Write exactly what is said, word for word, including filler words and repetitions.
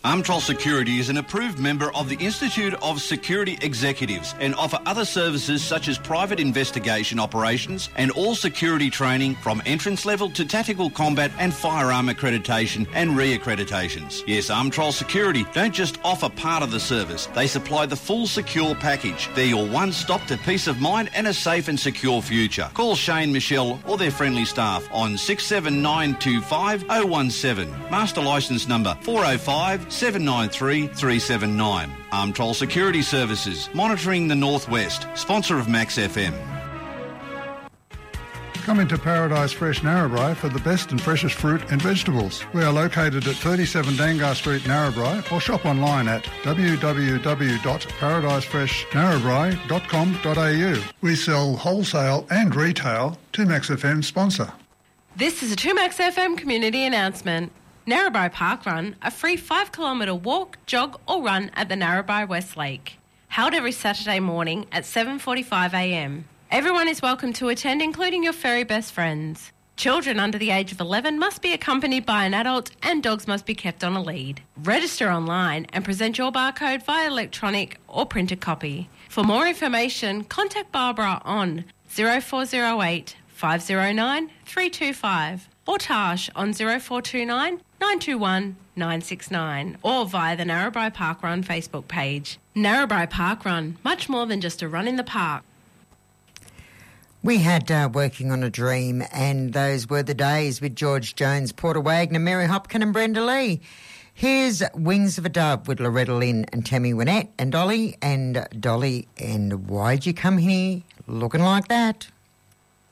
Armtrol Security is an approved member of the Institute of Security Executives and offer other services such as private investigation operations and all security training from entrance level to tactical combat and firearm accreditation and re-accreditations. Yes, Armtrol Security don't just offer part of the service, they supply the full secure package. They're your one-stop to peace of mind and a safe and secure future. Call Shane, Michelle or their friendly staff on six seven nine two five oh one seven. Master licence number four oh five seven nine three three seven nine. Armtrol Security Services, monitoring the Northwest, sponsor of Max F M. Come into Paradise Fresh Narrabri for the best and freshest fruit and vegetables. We are located at thirty-seven Dangar Street, Narrabri, or shop online at w w w dot paradise fresh narrabri dot com dot a u. We sell wholesale and retail to Max F M sponsor. This is a two Max F M community announcement. Narrabri Park Run, a free five kilometre walk, jog or run at the Narrabri West Lake. Held every Saturday morning at seven forty-five a m. Everyone is welcome to attend, including your furry best friends. Children under the age of eleven must be accompanied by an adult and dogs must be kept on a lead. Register online and present your barcode via electronic or printed copy. For more information, contact Barbara on zero four zero eight five zero nine three two five or Tash on zero four two nine nine two one nine six nine or via the Narrabri Park Run Facebook page. Narrabri Park Run, much more than just a run in the park. We had uh, Working on a Dream, and those were the days with George Jones, Porter Wagner, Mary Hopkin and Brenda Lee. Here's Wings of a Dove with Loretta Lynn and Tammy Wynette and Dolly and Dolly and Why'd You Come Here Looking Like That?